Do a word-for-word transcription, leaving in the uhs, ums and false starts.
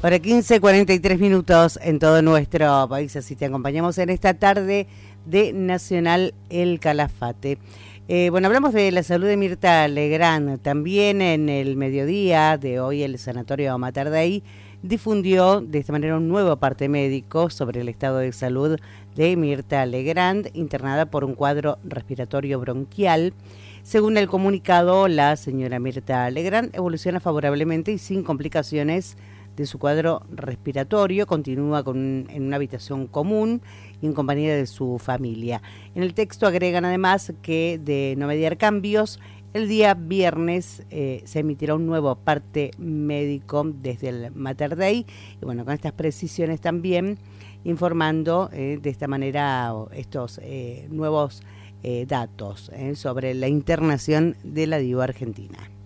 Hora quince, cuarenta y tres minutos en todo nuestro país, así te acompañamos en esta tarde de Nacional El Calafate. Eh, bueno, hablamos de la salud de Mirta Legrand. También en el mediodía de hoy el Sanatorio Mater Dei difundió de esta manera un nuevo parte médico sobre el estado de salud de Mirta Legrand, internada por un cuadro respiratorio bronquial. Según el comunicado, la señora Mirta Legrand evoluciona favorablemente y sin complicaciones de su cuadro respiratorio, continúa con, en una habitación común y en compañía de su familia. En el texto agregan además que de no mediar cambios, el día viernes eh, se emitirá un nuevo parte médico desde el Mater Dei, y bueno, con estas precisiones también informando eh, de esta manera estos eh, nuevos eh, datos eh, sobre la internación de la diva argentina.